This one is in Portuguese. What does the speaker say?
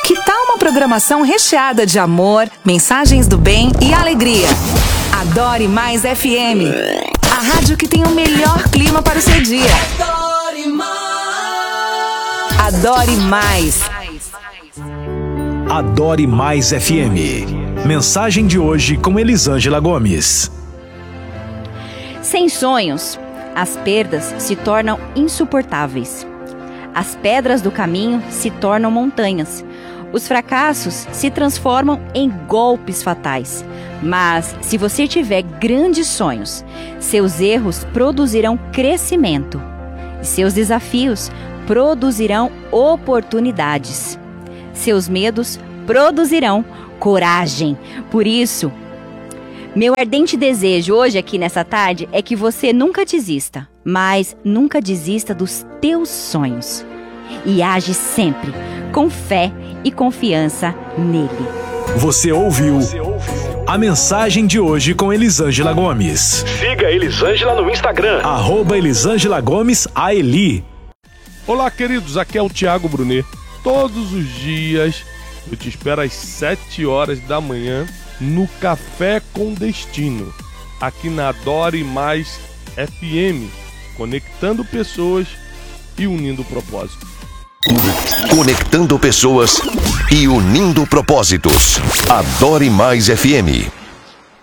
Que tal uma programação recheada de amor, mensagens do bem e alegria? Adore Mais FM, a rádio que tem o melhor clima para o seu dia. Adore Mais. Adore Mais. Adore Mais FM. Mensagem de hoje com Elisângela Gomes. Sem sonhos, as perdas se tornam insuportáveis. As pedras do caminho se tornam montanhas. Os fracassos se transformam em golpes fatais. Mas, se você tiver grandes sonhos, seus erros produzirão crescimento. E seus desafios produzirão oportunidades. Seus medos produzirão coragem. Por isso, meu ardente desejo hoje aqui nessa tarde é que você nunca desista, mas nunca desista dos teus sonhos. E age sempre com fé e confiança nele. Você ouviu a mensagem de hoje com Elisângela Gomes. Siga Elisângela no Instagram, @Elisângela Gomes AELI. Olá, queridos, aqui é o Thiago Brunet. Todos os dias eu te espero às 7 horas da manhã no Café com Destino, aqui na Adore Mais FM, conectando pessoas e unindo propósitos. Conectando pessoas e unindo propósitos. Adore Mais FM.